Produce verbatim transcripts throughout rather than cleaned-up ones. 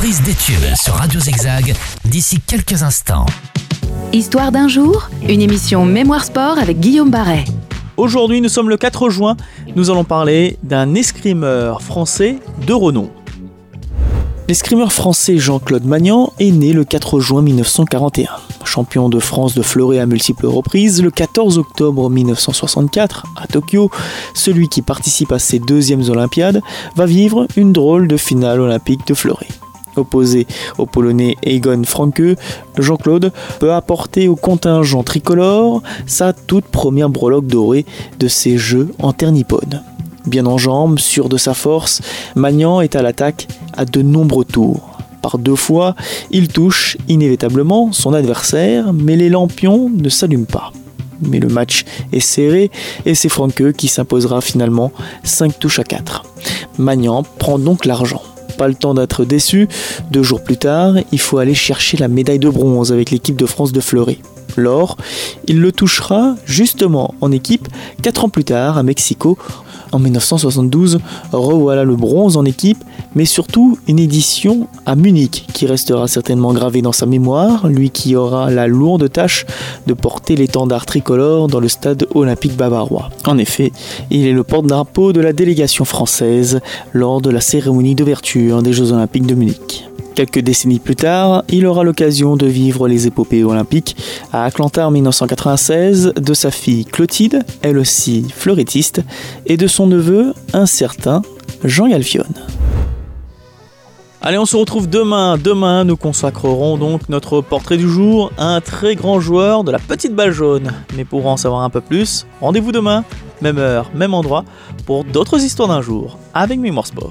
reprise des tubes sur Radio Zigzag d'ici quelques instants. Histoire d'un jour, une émission Mémoire Sport avec Guillaume Barret. Aujourd'hui, nous sommes le quatre juin. Nous allons parler d'un escrimeur français de renom. L'escrimeur français Jean-Claude Magnant est né le quatre juin mille neuf cent quarante et un. Champion de France de fleuret à multiples reprises, le quatorze octobre mille neuf cent soixante-quatre, à Tokyo, celui qui participe à ses deuxièmes Olympiades va vivre une drôle de finale olympique de fleuret. Opposé au Polonais Egon Franke, Jean-Claude peut apporter au contingent tricolore sa toute première breloque dorée de ses Jeux en terre nippone. Bien en jambes, sûr de sa force, Magnant est à l'attaque à de nombreux tours. Par deux fois, il touche inévitablement son adversaire, mais les lampions ne s'allument pas. Mais le match est serré et c'est Franke qui s'imposera finalement cinq touches à quatre. Magnant prend donc l'argent. Pas le temps d'être déçu, deux jours plus tard, il faut aller chercher la médaille de bronze avec l'équipe de France de fleuret. L'or, il le touchera justement en équipe quatre ans plus tard à Mexico. En mille neuf cent soixante-douze, revoilà le bronze en équipe, mais surtout une édition à Munich qui restera certainement gravée dans sa mémoire, lui qui aura la lourde tâche de porter l'étendard tricolore dans le stade olympique bavarois. En effet, il est le porte-drapeau de la délégation française lors de la cérémonie d'ouverture des Jeux olympiques de Munich. Quelques décennies plus tard, il aura l'occasion de vivre les épopées olympiques à Atlanta en mille neuf cent quatre-vingt-seize de sa fille Clotilde, elle aussi fleurettiste, et de son neveu, un certain Jean Galfione. Allez, on se retrouve demain. Demain, nous consacrerons donc notre portrait du jour à un très grand joueur de la petite balle jaune. Mais pour en savoir un peu plus, rendez-vous demain, même heure, même endroit, pour d'autres histoires d'un jour avec Mémoire Sport.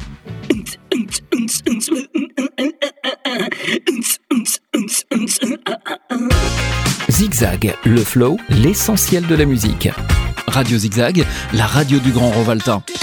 Zigzag, le flow, l'essentiel de la musique. Radio Zigzag, la radio du Grand Rovaltin.